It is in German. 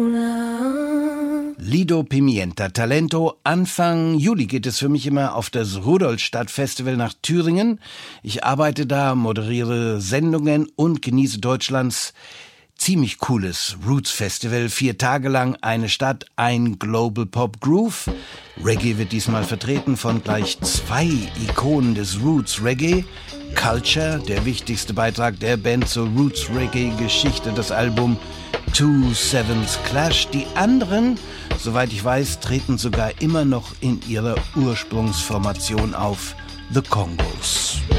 Lido Pimienta Talento. Anfang Juli geht es für mich immer auf das Rudolstadt-Festival nach Thüringen. Ich arbeite da, moderiere Sendungen und genieße Deutschlands ziemlich cooles Roots-Festival. 4 Tage lang eine Stadt, ein Global Pop Groove. Reggae wird diesmal vertreten von gleich 2 Ikonen des Roots Reggae. Culture, der wichtigste Beitrag der Band zur Roots Reggae Geschichte, das Album Two Sevens Clash. Die anderen, soweit ich weiß, treten sogar immer noch in ihrer Ursprungsformation auf, The Congos.